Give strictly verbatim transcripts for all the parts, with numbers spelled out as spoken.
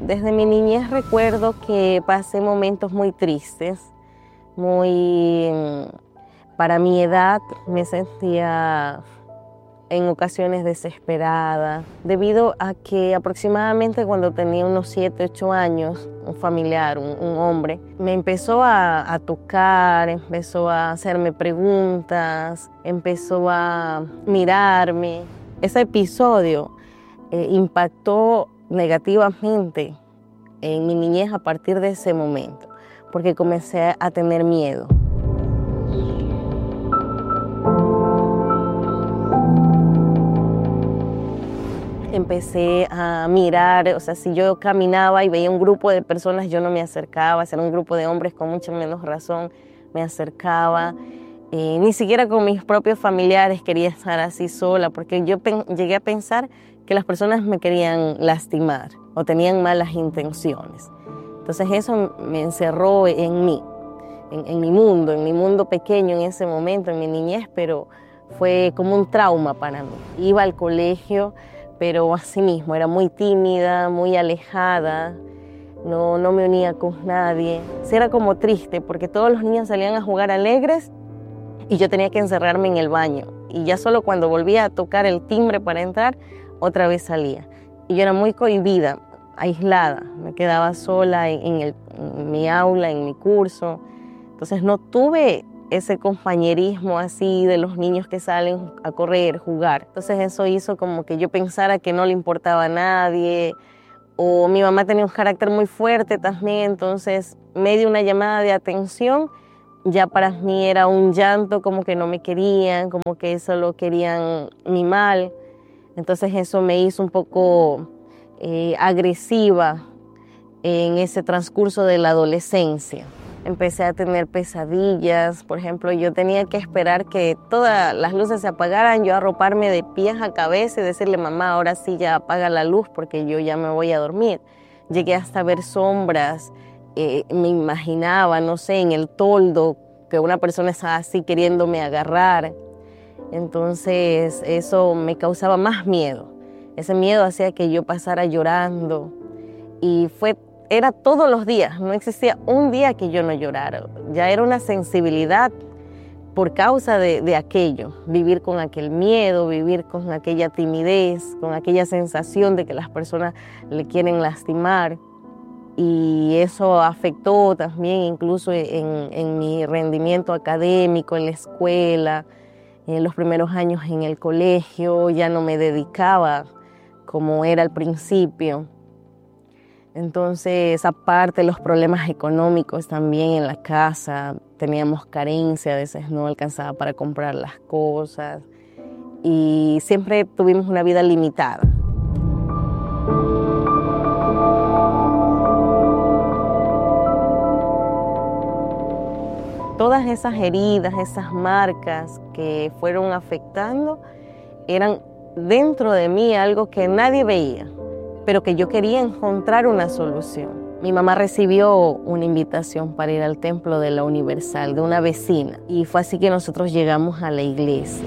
Desde mi niñez recuerdo que pasé momentos muy tristes, muy... Para mi edad me sentía en ocasiones desesperada, debido a que aproximadamente cuando tenía unos siete, ocho años, un familiar, un, un hombre, me empezó a, a tocar, empezó a hacerme preguntas, empezó a mirarme. Ese episodio eh, impactó negativamente en mi niñez a partir de ese momento, porque comencé a tener miedo. Empecé a mirar, o sea, si yo caminaba y veía un grupo de personas, yo no me acercaba, si era un grupo de hombres, con mucha menos razón me acercaba. Eh, ni siquiera con mis propios familiares quería estar así sola, porque yo llegué a pensar que las personas me querían lastimar o tenían malas intenciones. Entonces eso me encerró en mí, en, en mi mundo, en mi mundo pequeño en ese momento, en mi niñez, pero fue como un trauma para mí. Iba al colegio, pero así mismo, era muy tímida, muy alejada, no, no me unía con nadie. Sí, era como triste, porque todos los niños salían a jugar alegres y yo tenía que encerrarme en el baño. Y ya solo cuando volvía a tocar el timbre para entrar, otra vez salía. Y yo era muy cohibida, aislada, me quedaba sola en, en, el, en mi aula, en mi curso. Entonces no tuve ese compañerismo así de los niños que salen a correr, jugar. Entonces eso hizo como que yo pensara que no le importaba a nadie, o mi mamá tenía un carácter muy fuerte también, entonces me dio una llamada de atención, ya para mí era un llanto, como que no me querían, como que solo querían mi mal. Entonces eso me hizo un poco eh, agresiva en ese transcurso de la adolescencia. Empecé a tener pesadillas, por ejemplo, yo tenía que esperar que todas las luces se apagaran, yo arroparme de pies a cabeza y decirle, mamá, ahora sí ya apaga la luz porque yo ya me voy a dormir. Llegué hasta ver sombras, eh, me imaginaba, no sé, en el toldo, que una persona estaba así queriéndome agarrar. Entonces eso me causaba más miedo. Ese miedo hacía que yo pasara llorando y fue Era todos los días, no existía un día que yo no llorara. Ya era una sensibilidad por causa de, de aquello, vivir con aquel miedo, vivir con aquella timidez, con aquella sensación de que las personas le quieren lastimar. Y eso afectó también incluso en, en mi rendimiento académico, en la escuela, en los primeros años en el colegio, ya no me dedicaba como era al principio. Entonces, aparte los problemas económicos también en la casa, teníamos carencia, a veces no alcanzaba para comprar las cosas y siempre tuvimos una vida limitada. Todas esas heridas, esas marcas que fueron afectando, eran dentro de mí algo que nadie veía, pero que yo quería encontrar una solución. Mi mamá recibió una invitación para ir al Templo de la Universal de una vecina y fue así que nosotros llegamos a la iglesia.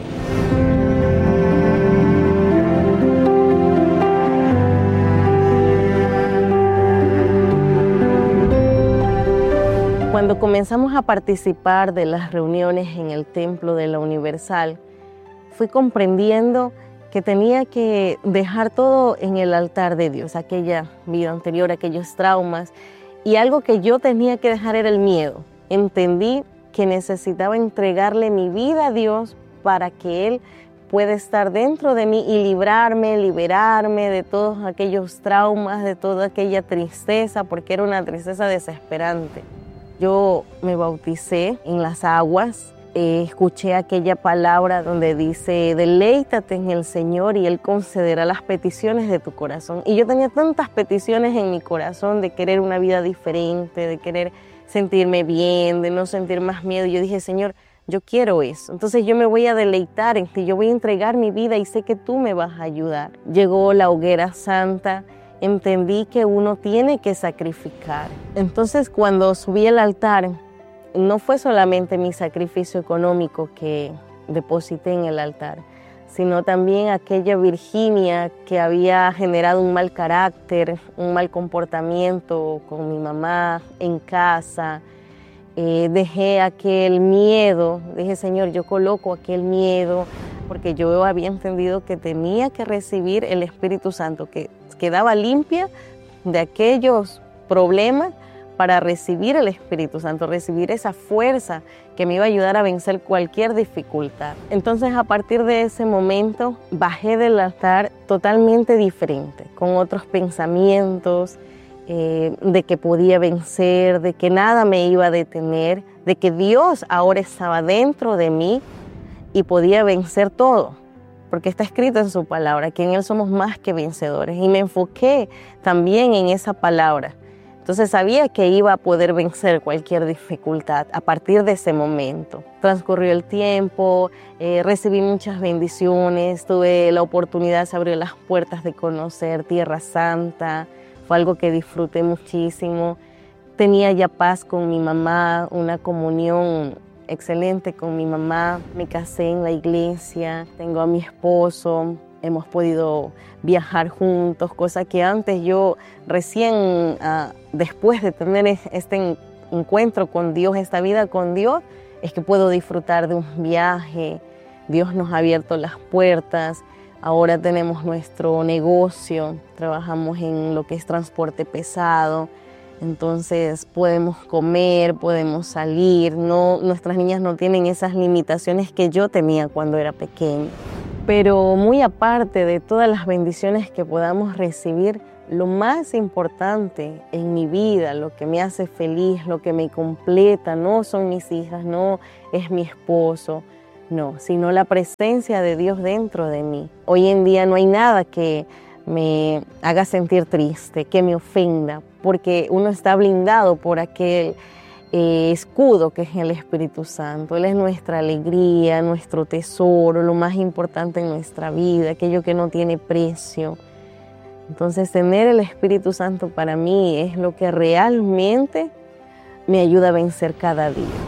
Cuando comenzamos a participar de las reuniones en el Templo de la Universal, fui comprendiendo que tenía que dejar todo en el altar de Dios, aquella vida anterior, aquellos traumas, y algo que yo tenía que dejar era el miedo. Entendí que necesitaba entregarle mi vida a Dios para que Él pueda estar dentro de mí y librarme, liberarme de todos aquellos traumas, de toda aquella tristeza, porque era una tristeza desesperante. Yo me bauticé en las aguas. Eh, escuché aquella palabra donde dice, deleítate en el Señor y Él concederá las peticiones de tu corazón. Y yo tenía tantas peticiones en mi corazón de querer una vida diferente, de querer sentirme bien, de no sentir más miedo. Yo dije, Señor, yo quiero eso. Entonces yo me voy a deleitar en ti, yo voy a entregar mi vida y sé que tú me vas a ayudar. Llegó la hoguera santa, entendí que uno tiene que sacrificar. Entonces cuando subí al altar, no fue solamente mi sacrificio económico que deposité en el altar, sino también aquella Virginia que había generado un mal carácter, un mal comportamiento con mi mamá en casa. Eh, dejé aquel miedo, dije, Señor, yo coloco aquel miedo, porque yo había entendido que tenía que recibir el Espíritu Santo, que quedaba limpia de aquellos problemas para recibir el Espíritu Santo, recibir esa fuerza que me iba a ayudar a vencer cualquier dificultad. Entonces, a partir de ese momento, bajé del altar totalmente diferente, con otros pensamientos, eh, de que podía vencer, de que nada me iba a detener, de que Dios ahora estaba dentro de mí y podía vencer todo, porque está escrito en su palabra, que en Él somos más que vencedores. Y me enfoqué también en esa palabra. Entonces sabía que iba a poder vencer cualquier dificultad a partir de ese momento. Transcurrió el tiempo, eh, recibí muchas bendiciones, tuve la oportunidad, se abrió las puertas de conocer Tierra Santa, fue algo que disfruté muchísimo. Tenía ya paz con mi mamá, una comunión excelente con mi mamá. Me casé en la iglesia, tengo a mi esposo. Hemos podido viajar juntos, cosa que antes yo recién, uh, después de tener este encuentro con Dios, esta vida con Dios, es que puedo disfrutar de un viaje. Dios nos ha abierto las puertas. Ahora tenemos nuestro negocio, trabajamos en lo que es transporte pesado. Entonces podemos comer, podemos salir. No, nuestras niñas no tienen esas limitaciones que yo tenía cuando era pequeña. Pero muy aparte de todas las bendiciones que podamos recibir, lo más importante en mi vida, lo que me hace feliz, lo que me completa, no son mis hijas, no es mi esposo, no, sino la presencia de Dios dentro de mí. Hoy en día no hay nada que me haga sentir triste, que me ofenda, porque uno está blindado por aquel Eh, escudo que es el Espíritu Santo. Él es nuestra alegría, nuestro tesoro, lo más importante en nuestra vida, aquello que no tiene precio. Entonces, tener el Espíritu Santo para mí es lo que realmente me ayuda a vencer cada día.